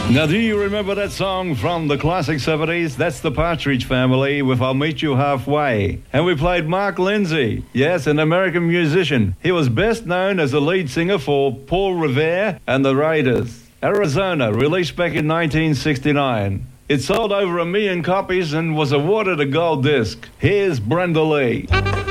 Now, do you remember that song from the classic 70s? That's the Partridge Family with I'll Meet You Halfway. And we played Mark Lindsay, yes, an American musician. He was best known as the lead singer for Paul Revere and the Raiders. Arizona, released back in 1969. It sold over 1 million copies and was awarded a gold disc. Here's Brenda Lee.